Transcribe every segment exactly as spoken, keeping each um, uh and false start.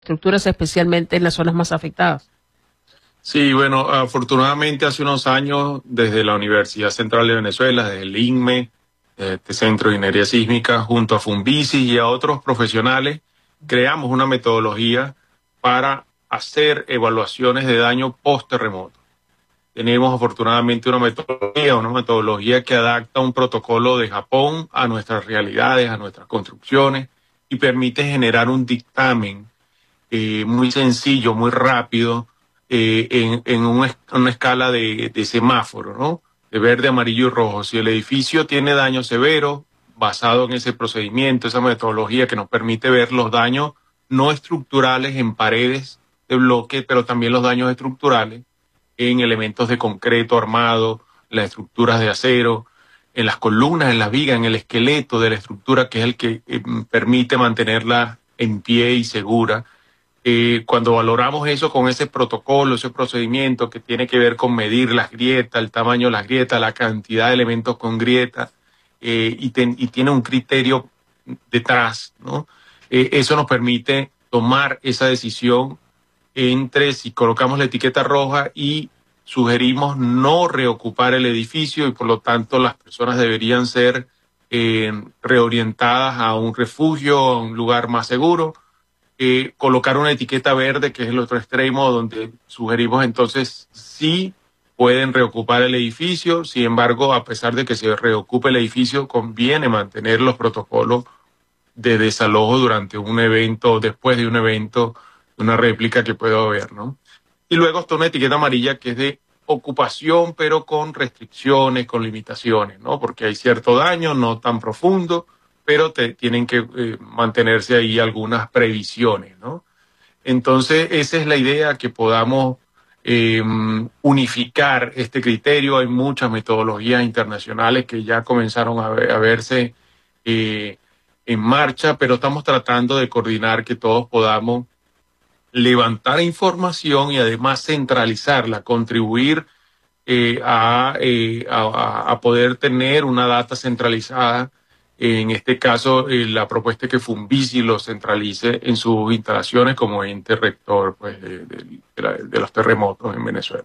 estructuras, especialmente en las zonas más afectadas? Sí, bueno, afortunadamente hace unos años desde la Universidad Central de Venezuela, desde el I N M E, este Centro de Ingeniería Sísmica, junto a Funvisis y a otros profesionales, creamos una metodología para hacer evaluaciones de daño post-terremoto. Tenemos afortunadamente una metodología, una metodología que adapta un protocolo de Japón a nuestras realidades, a nuestras construcciones y permite generar un dictamen eh, muy sencillo, muy rápido, eh, en, en un, una escala de, de semáforo, ¿no? De verde, amarillo y rojo. Si el edificio tiene daño severo, basado en ese procedimiento, esa metodología que nos permite ver los daños no estructurales en paredes de bloque, pero también los daños estructurales en elementos de concreto armado, las estructuras de acero, en las columnas, en las vigas, en el esqueleto de la estructura, que es el que eh, permite mantenerla en pie y segura. Eh, cuando valoramos eso con ese protocolo, ese procedimiento que tiene que ver con medir las grietas, el tamaño de las grietas, la cantidad de elementos con grietas, eh, y, ten, y tiene un criterio detrás, ¿no? Eh, eso nos permite tomar esa decisión entre si colocamos la etiqueta roja y sugerimos no reocupar el edificio y por lo tanto las personas deberían ser eh, reorientadas a un refugio, a un lugar más seguro. Eh, colocar una etiqueta verde, que es el otro extremo, donde sugerimos entonces sí pueden reocupar el edificio. Sin embargo, a pesar de que se reocupe el edificio, conviene mantener los protocolos de desalojo durante un evento, después de un evento, una réplica que pueda haber, ¿no? Y luego está una etiqueta amarilla que es de ocupación, pero con restricciones, con limitaciones, ¿no? Porque hay cierto daño, no tan profundo, pero te, tienen que eh, mantenerse ahí algunas previsiones, ¿no? Entonces, esa es la idea, que podamos eh, unificar este criterio. Hay muchas metodologías internacionales que ya comenzaron a, ver, a verse eh, en marcha, pero estamos tratando de coordinar que todos podamos levantar información y además centralizarla, contribuir eh, a, eh, a, a poder tener una data centralizada. En este caso, eh, la propuesta es que Funvisi lo centralice en sus instalaciones como ente rector, pues, de, de, de, la, de los terremotos en Venezuela.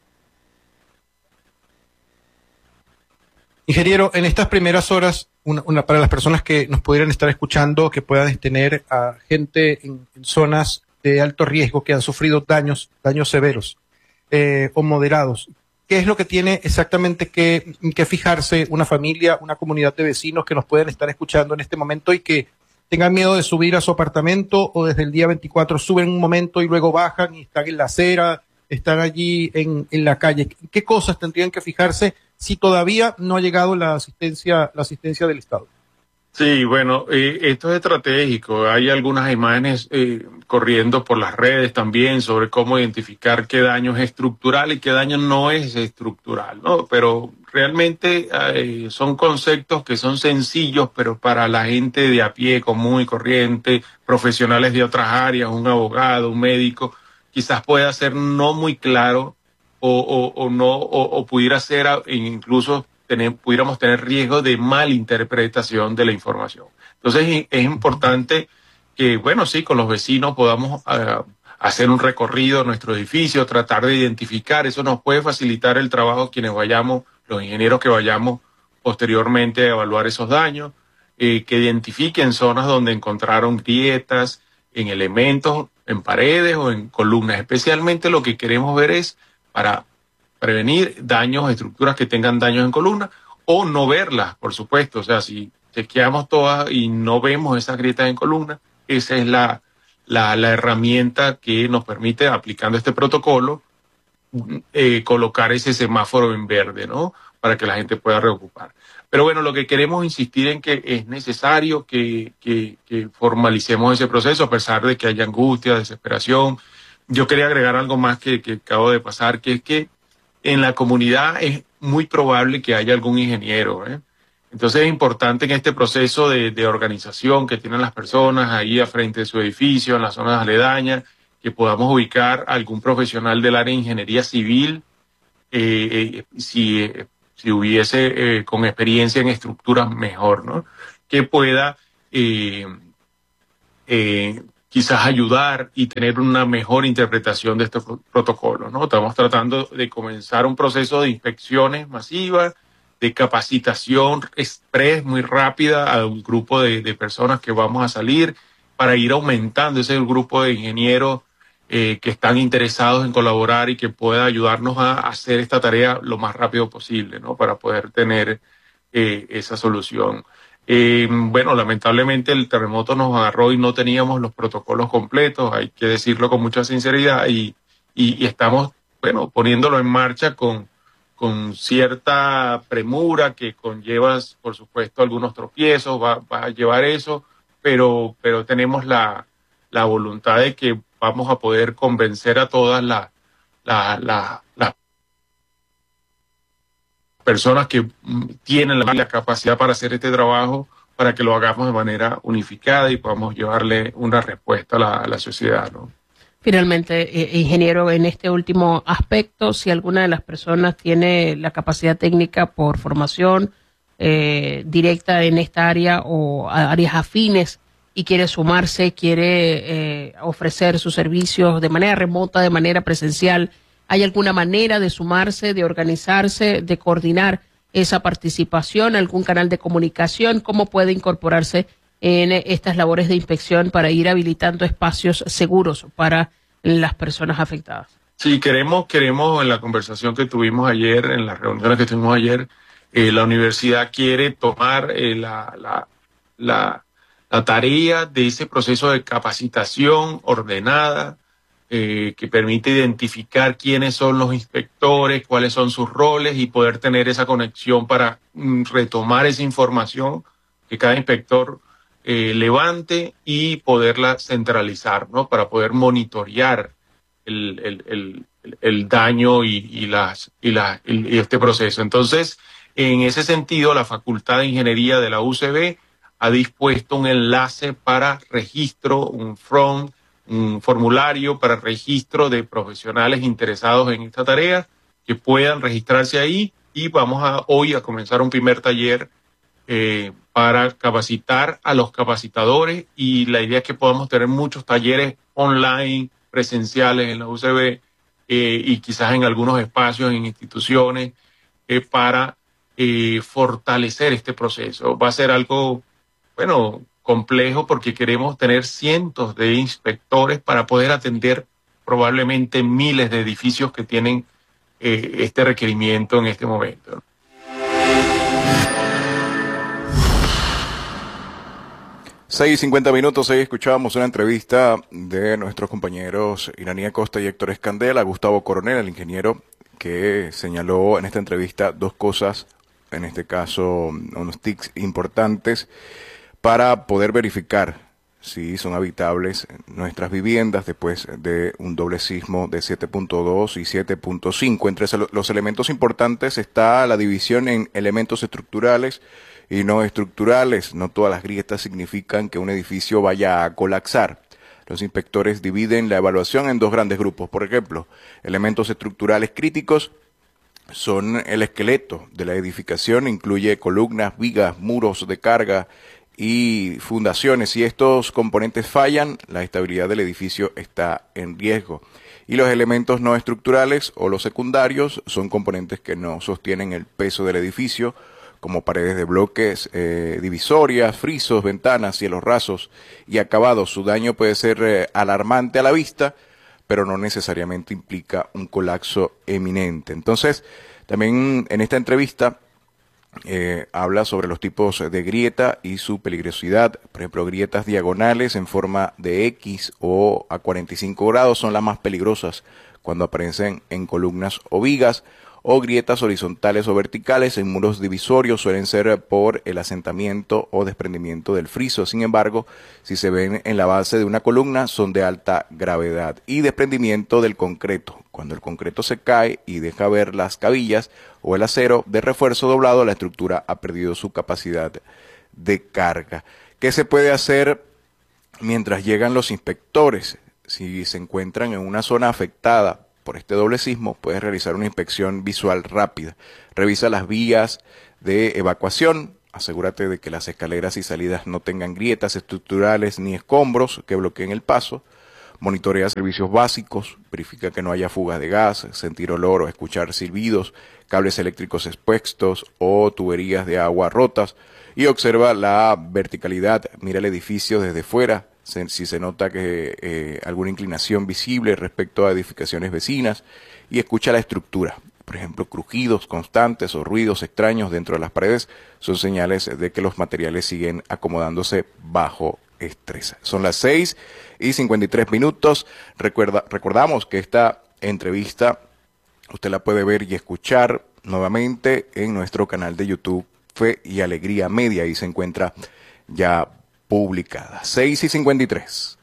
Ingeniero, en estas primeras horas, una, una, para las personas que nos pudieran estar escuchando, que puedan tener a gente en, en zonas de alto riesgo que han sufrido daños, daños severos eh, o moderados, ¿qué es lo que tiene exactamente que, que fijarse una familia, una comunidad de vecinos que nos pueden estar escuchando en este momento y que tengan miedo de subir a su apartamento o desde el día veinticuatro suben un momento y luego bajan y están en la acera, están allí en, en la calle? ¿Qué cosas tendrían que fijarse si todavía no ha llegado la asistencia, la asistencia del Estado? Sí, bueno, eh, esto es estratégico. Hay algunas imágenes eh, corriendo por las redes también sobre cómo identificar qué daño es estructural y qué daño no es estructural, ¿no? Pero realmente eh, son conceptos que son sencillos, pero para la gente de a pie, común y corriente, profesionales de otras áreas, un abogado, un médico, quizás pueda ser no muy claro o, o, o no, o, o pudiera ser incluso Tener, pudiéramos tener riesgo de malinterpretación de la información. Entonces es importante que, bueno, sí, con los vecinos podamos uh, hacer un recorrido a nuestro edificio, tratar de identificar. Eso nos puede facilitar el trabajo quienes vayamos, los ingenieros que vayamos posteriormente a evaluar esos daños, eh, que identifiquen zonas donde encontraron grietas en elementos, en paredes o en columnas. Especialmente lo que queremos ver es para prevenir daños, estructuras que tengan daños en columna, o no verlas, por supuesto. O sea, si chequeamos todas y no vemos esas grietas en columna, esa es la, la, la herramienta que nos permite, aplicando este protocolo, eh, colocar ese semáforo en verde, ¿no? Para que la gente pueda reocupar. Pero bueno, lo que queremos insistir en que es necesario que, que, que formalicemos ese proceso, a pesar de que haya angustia, desesperación. Yo quería agregar algo más que, que acabo de pasar, que es que en la comunidad es muy probable que haya algún ingeniero, ¿eh? Entonces es importante en este proceso de, de organización que tienen las personas ahí a frente de su edificio, en las zonas aledañas, que podamos ubicar a algún profesional del área de ingeniería civil, eh, eh, si, si hubiese eh, con experiencia en estructuras mejor, ¿no? Que pueda, eh, eh, quizás ayudar y tener una mejor interpretación de estos protocolos, ¿no? Estamos tratando de comenzar un proceso de inspecciones masivas, de capacitación express muy rápida a un grupo de, de personas que vamos a salir para ir aumentando ese grupo de ingenieros eh, que están interesados en colaborar y que pueda ayudarnos a hacer esta tarea lo más rápido posible, ¿no? Para poder tener eh, esa solución. Eh, bueno, lamentablemente el terremoto nos agarró y no teníamos los protocolos completos, hay que decirlo con mucha sinceridad, y, y, y estamos, bueno, poniéndolo en marcha con, con cierta premura que conlleva, por supuesto, algunos tropiezos, va, va a llevar eso, pero, pero tenemos la, la voluntad de que vamos a poder convencer a todas las la, la, la personas que tienen la, la capacidad para hacer este trabajo, para que lo hagamos de manera unificada y podamos llevarle una respuesta a la, a la sociedad, ¿no? Finalmente, eh, ingeniero, en este último aspecto, si alguna de las personas tiene la capacidad técnica por formación eh, directa en esta área o a áreas afines y quiere sumarse, quiere eh, ofrecer sus servicios de manera remota, de manera presencial, ¿hay alguna manera de sumarse, de organizarse, de coordinar esa participación, algún canal de comunicación? ¿Cómo puede incorporarse en estas labores de inspección para ir habilitando espacios seguros para las personas afectadas? Sí, queremos, queremos en la conversación que tuvimos ayer, en las reuniones que tuvimos ayer, eh, la universidad quiere tomar eh, la, la, la, la tarea de ese proceso de capacitación ordenada, Eh, que permite identificar quiénes son los inspectores, cuáles son sus roles y poder tener esa conexión para mm, retomar esa información que cada inspector eh, levante y poderla centralizar, ¿no? Para poder monitorear el, el, el, el daño y, y, las, y, la, y este proceso. Entonces, en ese sentido, la Facultad de Ingeniería de la U C B ha dispuesto un enlace para registro, un front, un formulario para registro de profesionales interesados en esta tarea que puedan registrarse ahí, y vamos a hoy a comenzar un primer taller eh, para capacitar a los capacitadores, y la idea es que podamos tener muchos talleres online, presenciales en la U C B eh, y quizás en algunos espacios, en instituciones, eh, para eh, fortalecer este proceso. Va a ser algo, bueno, complejo porque queremos tener cientos de inspectores para poder atender probablemente miles de edificios que tienen eh, este requerimiento en este momento. seis y cincuenta minutos, ahí escuchábamos una entrevista de nuestros compañeros Iranía Costa y Héctor Escandel a Gustavo Coronel, el ingeniero, que señaló en esta entrevista dos cosas, en este caso unos tics importantes, para poder verificar si son habitables nuestras viviendas después de un doble sismo de siete punto dos y siete punto cinco. Entre los elementos importantes está la división en elementos estructurales y no estructurales. No todas las grietas significan que un edificio vaya a colapsar. Los inspectores dividen la evaluación en dos grandes grupos. Por ejemplo, elementos estructurales críticos son el esqueleto de la edificación, incluye columnas, vigas, muros de carga y fundaciones. Si estos componentes fallan, la estabilidad del edificio está en riesgo. Y los elementos no estructurales o los secundarios son componentes que no sostienen el peso del edificio, como paredes de bloques, eh, divisorias, frisos, ventanas, cielos rasos y acabados. Su daño puede ser eh, alarmante a la vista, pero no necesariamente implica un colapso eminente. Entonces, también en esta entrevista Eh, habla sobre los tipos de grieta y su peligrosidad. Por ejemplo, grietas diagonales en forma de X o a cuarenta y cinco grados son las más peligrosas cuando aparecen en columnas o vigas, o grietas horizontales o verticales en muros divisorios suelen ser por el asentamiento o desprendimiento del friso. Sin embargo, si se ven en la base de una columna, son de alta gravedad. Y desprendimiento del concreto. Cuando el concreto se cae y deja ver las cabillas o el acero de refuerzo doblado, la estructura ha perdido su capacidad de carga. ¿Qué se puede hacer mientras llegan los inspectores? Si se encuentran en una zona afectada por este doble sismo, puedes realizar una inspección visual rápida. Revisa las vías de evacuación, Asegúrate de que las escaleras y salidas no tengan grietas estructurales ni escombros que bloqueen el paso. Monitorea servicios básicos, verifica que no haya fugas de gas, sentir olor o escuchar silbidos, cables eléctricos expuestos o tuberías de agua rotas, y observa la verticalidad, mira el edificio desde fuera, si se nota que eh, alguna inclinación visible respecto a edificaciones vecinas, y escucha la estructura. Por ejemplo, crujidos constantes o ruidos extraños dentro de las paredes son señales de que los materiales siguen acomodándose bajo estrés. Son las seis y cincuenta y tres minutos. Recuerda, recordamos que esta entrevista usted la puede ver y escuchar nuevamente en nuestro canal de YouTube Fe y Alegría Media, y se encuentra ya publicada. seis y cincuenta y tres.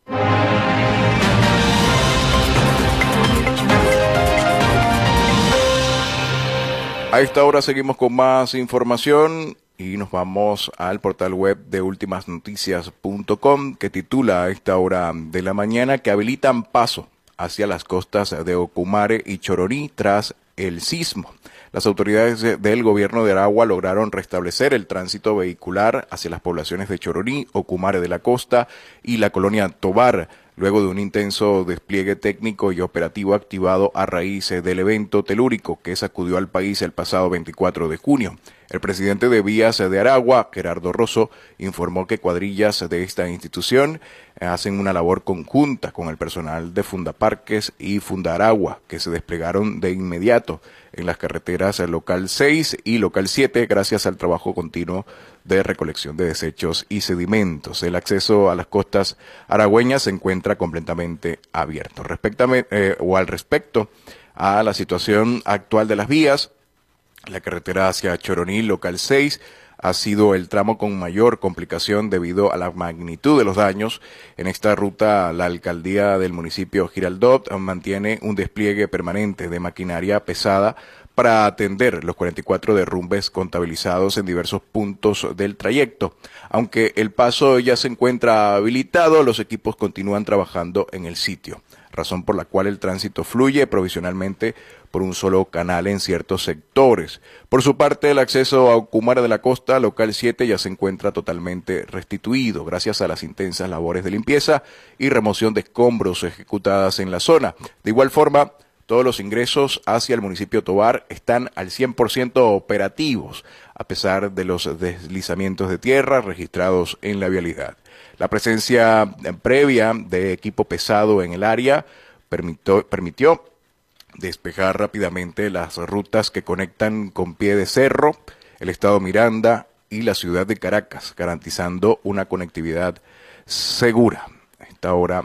A esta hora seguimos con más información y nos vamos al portal web de ultimas noticias punto com, que titula a esta hora de la mañana que habilitan paso hacia las costas de Ocumare y Choroní tras el sismo. Las autoridades del gobierno de Aragua lograron restablecer el tránsito vehicular hacia las poblaciones de Choroní, Ocumare de la Costa y la colonia Tobar, luego de un intenso despliegue técnico y operativo activado a raíz del evento telúrico que sacudió al país el pasado veinticuatro de junio. El presidente de Vías de Aragua, Gerardo Rosso, informó que cuadrillas de esta institución hacen una labor conjunta con el personal de Fundaparques y Fundaragua, que se desplegaron de inmediato en las carreteras local seis y local siete gracias al trabajo continuo de recolección de desechos y sedimentos. El acceso a las costas aragüeñas se encuentra completamente abierto. Respecto a, eh, o al respecto a la situación actual de las vías, la carretera hacia Choroní, local seis, ha sido el tramo con mayor complicación debido a la magnitud de los daños. En esta ruta, la alcaldía del municipio Giraldot mantiene un despliegue permanente de maquinaria pesada para atender los cuarenta y cuatro derrumbes contabilizados en diversos puntos del trayecto. Aunque el paso ya se encuentra habilitado, los equipos continúan trabajando en el sitio, razón por la cual el tránsito fluye provisionalmente por un solo canal en ciertos sectores. Por su parte, el acceso a Ocumare de la Costa, local siete, ya se encuentra totalmente restituido, gracias a las intensas labores de limpieza y remoción de escombros ejecutadas en la zona. De igual forma, todos los ingresos hacia el municipio Tobar están al cien por ciento operativos, a pesar de los deslizamientos de tierra registrados en la vialidad. La presencia previa de equipo pesado en el área permitió, permitió despejar rápidamente las rutas que conectan con Pie de Cerro, el estado Miranda y la ciudad de Caracas, garantizando una conectividad segura. A esta hora,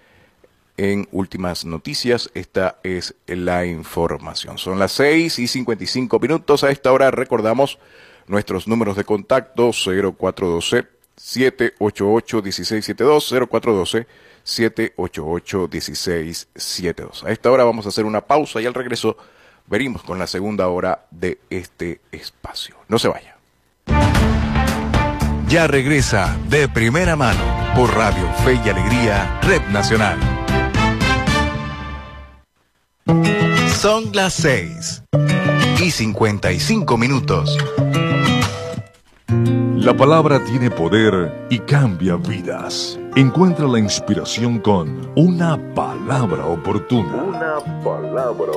en Últimas Noticias, esta es la información. Son las seis y cincuenta y cinco minutos. A esta hora recordamos nuestros números de contacto: cero cuatro uno dos, siete ocho ocho, uno seis siete dos, cero cuatro uno dos, siete ocho ocho, uno seis siete dos. A esta hora vamos a hacer una pausa y al regreso venimos con la segunda hora de este espacio. No se vaya. Ya regresa De Primera Mano por Radio Fe y Alegría, Red Nacional. Son las seis y cincuenta y cinco minutos. La palabra tiene poder y cambia vidas. Encuentra la inspiración con Una Palabra Oportuna. Una palabra